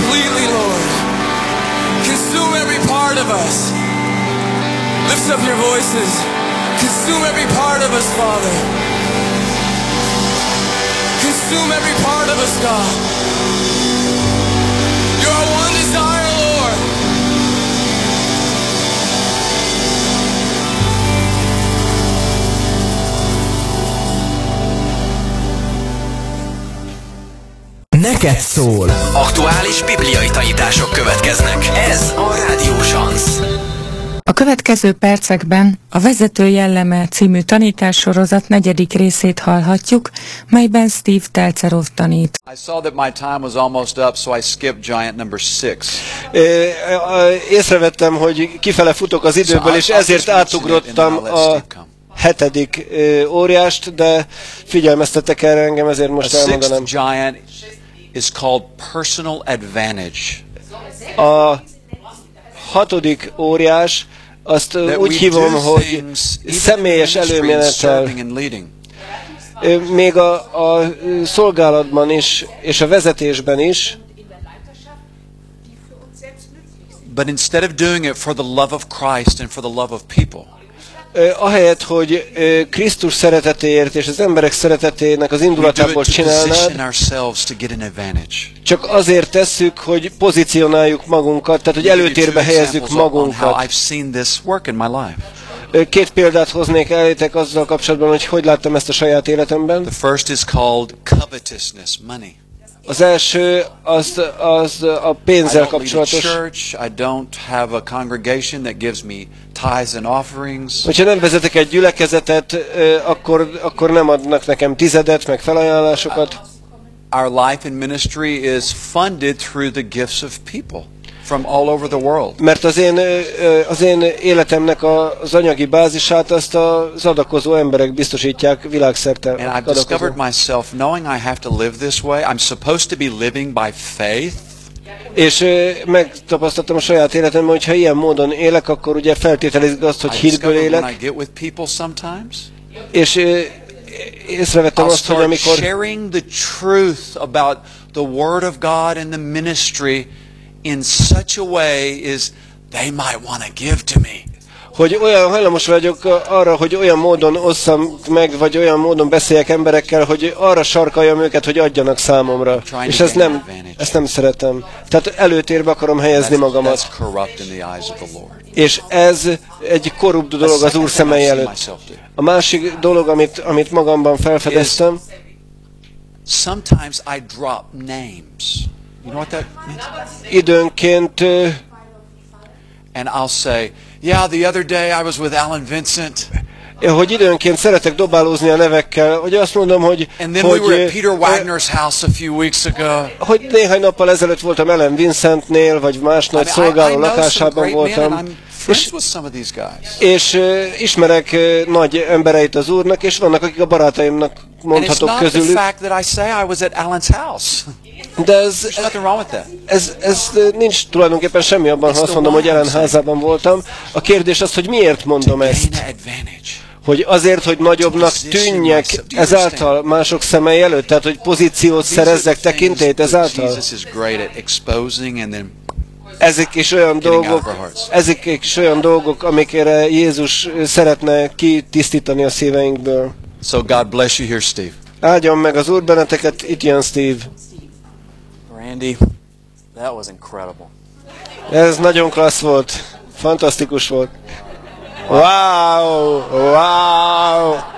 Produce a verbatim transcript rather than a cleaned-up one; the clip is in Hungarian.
completely, Lord. Consume every part of us. Lift up your voices. Consume every part of us, Father. Consume every part of us, God. You're our one desire, Lord. Neked szól. Aktuális bibliai tanítások következnek. Ez a Rádió Sansz. A következő percekben a Vezető jelleme című tanítássorozat negyedik részét hallhatjuk, melyben Steve Telcerov tanít. I saw that my time was almost up, so I skipped giant number six. Észrevettem, hogy kifele futok az időből, és ezért átugrottam a hetedik óriást, de figyelmeztettek erre engem, ezért most elmondanám. A sixth giant is called personal advantage. A hatodik óriás, azt úgy hívom, hogy személyes előmenetel. Még a, a szolgálatban is, és a vezetésben is. But instead of doing it for the love of Christ and for the love of people, ahelyett, hogy Krisztus szeretetéért és az emberek szeretetének az indulatából csinálnád, csak azért tesszük, hogy pozícionáljuk magunkat, tehát hogy előtérbe helyezzük magunkat. Két példát hoznék elétek azzal kapcsolatban, hogy hogy láttam ezt a saját életemben. The first is called covetousness, money. Az első az, az a pénzzel kapcsolatos. Hogyha nem vezetek egy gyülekezetet, akkor, akkor nem adnak nekem tizedet, meg felajánlásokat. Our life and ministry is funded through the gifts of people from all over the world. Mert az én, az én életemnek az anyagi bázisát azt az adakozó emberek biztosítják világszerte. And I've discovered myself knowing I have to live this way. I'm supposed to be living by faith. És megtapasztaltam a saját életemben, hogy ha ilyen módon élek, akkor ugye feltételezik azt, hogy hitből élek. És észrevettem azt, hogy amikor sharing the truth about the word of God and the ministry in such a way is they might want to give to me. Hogy olyan hajlamos vagyok arra, hogy olyan módon osszam meg, vagy olyan módon beszéljek emberekkel, hogy arra sarkaljam őket, hogy adjanak számomra. És ez nem, ezt nem szeretem. Tehát előtérbe akarom helyezni magamat. És ez egy korrupt dolog az Úr szemei előtt. A másik dolog, amit, amit magamban felfedeztem, sometimes I drop names. You know what that means? Időnként and I'll say, yeah, the other day I was with Alan Vincent. Hogy időnként szeretek dobálózni a nevekkel, hogy azt mondom, hogy and then hogy, we were at Peter Wagner's house a few weeks ago. Hogy néhány nappal ezelőtt voltam Alan Vincentnél, vagy más nagy szolgáló lakásában voltam. És, és uh, ismerek uh, nagy embereit az Úrnak, és vannak, akik a barátaimnak mondhatok közülük. De ez, ez, ez nincs tulajdonképpen semmi abban, ha azt mondom, hogy Ellen házában voltam. A kérdés az, hogy miért mondom ezt. Hogy azért, hogy nagyobbnak tűnjek ezáltal mások szemei előtt, tehát hogy pozíciót szerezzek, tekintélyt ezáltal. Ezek is olyan dolgok, ezek is olyan dolgok, amikre Jézus szeretne kitisztítani a szíveinkből. So God bless you here, Steve. Áldjon meg az Úr benneteket, itt jön Steve. Randy, that was incredible. Ez nagyon klassz volt, fantasztikus volt. Wow, wow.